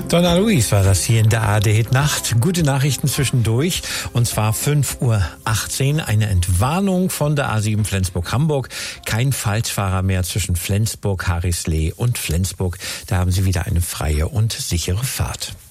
Donna Luis war das hier in der ARD-Nacht. Gute Nachrichten zwischendurch. Und zwar 5:18 Uhr. Eine Entwarnung von der A7 Flensburg-Hamburg. Kein Falschfahrer mehr zwischen Flensburg, Harrislee und Flensburg. Da haben Sie wieder eine freie und sichere Fahrt.